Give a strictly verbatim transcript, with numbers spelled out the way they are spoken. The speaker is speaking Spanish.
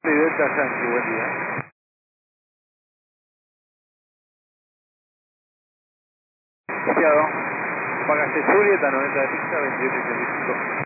Delta Yankee, buen día. Copiado. Pagaste Julieta, noventa de pista, veintiocho ochenta y cinco.